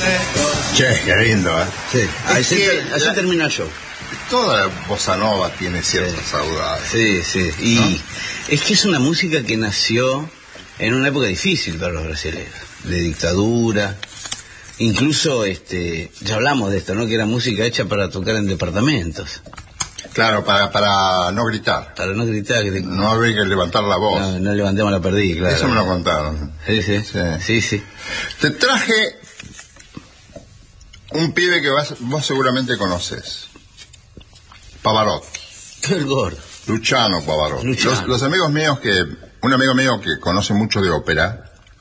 Che, qué lindo, ¿eh? Sí. Así termina el show. Toda bossa nova tiene ciertos saudades. Sí, sí. Y ¿no? es que es una música que nació en una época difícil para los brasileños, de dictadura. Incluso, ya hablamos de esto, ¿no? Que era música hecha para tocar en departamentos. Claro, para no gritar. Para no gritar. No habría que levantar la voz. No levantemos la perdí, claro. Eso me lo contaron. Sí. Te traje un pibe que vos seguramente conoces. Pavarotti. El gordo. Luciano Pavarotti. Los amigos míos un amigo mío que conoce mucho de ópera,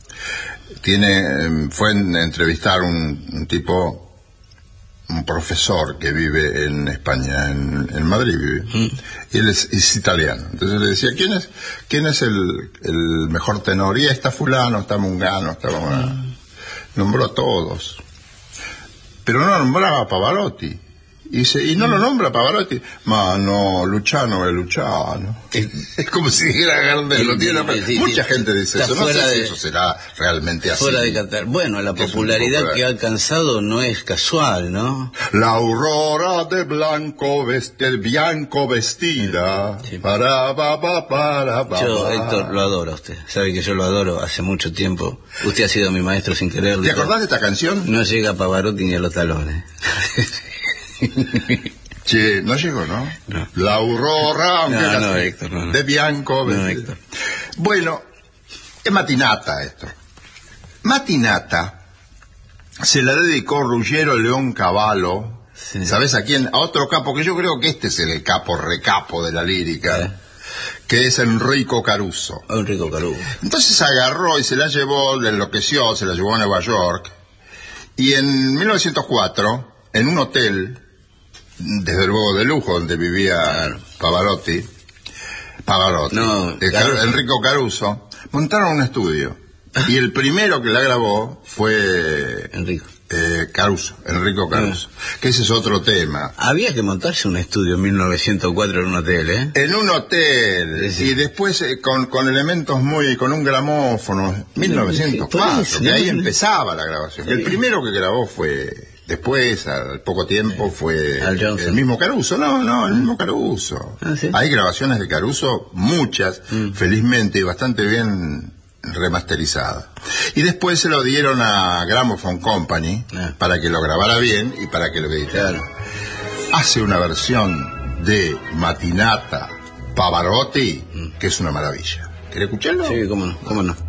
fue a entrevistar un tipo, un profesor que vive en España, en Madrid vive, y él es italiano. Entonces le decía, ¿quién es el mejor tenor? Y está fulano, está Mungano, está Mungano. Nombró a todos, pero no nombraba a Pavarotti. Y no lo nombra Pavarotti. Ma no, Luciano es Luciano. Es como si dijera Gardel. Mucha gente dice eso. No sé si eso será realmente así. Fuera de cantar. Bueno, la popularidad que ha alcanzado no es casual, ¿no? La aurora de bianco vestida. Sí. Para. Yo, Héctor, lo adoro a usted. Sabe que yo lo adoro hace mucho tiempo. Usted ha sido mi maestro sin quererlo. ¿Te acordás de esta canción? No llega a Pavarotti ni a los talones. Che, no llegó, ¿no? No. La aurora Héctor, no. de bianco. No, Héctor. Bueno, es Matinata esto. Matinata se la dedicó Ruggiero Leoncavallo. Sí. ¿Sabes a quién? A otro capo, que yo creo que este es el recapo de la lírica, que es Enrico Caruso. Enrico Caruso. Entonces agarró y se la llevó, le enloqueció, se la llevó a Nueva York, y en 1904, en un hotel, desde luego de lujo, donde vivía Pavarotti, Enrico Caruso, montaron un estudio. Y el primero que la grabó fue Enrico Caruso. Que ese es otro tema. Había que montarse un estudio en 1904 en un hotel, ¿eh? En un hotel. Sí. Y después con elementos con un gramófono. 1904, que ahí empezaba la grabación. El primero que grabó fue... Después, al poco tiempo, fue el mismo Caruso. No, el mismo Caruso. ¿Sí? Hay grabaciones de Caruso, muchas, felizmente, bastante bien remasterizadas. Y después se lo dieron a Gramophone Company para que lo grabara bien y para que lo editara. Claro. Hace una versión de Matinata Pavarotti que es una maravilla. ¿Querés escucharlo? Sí, cómo no.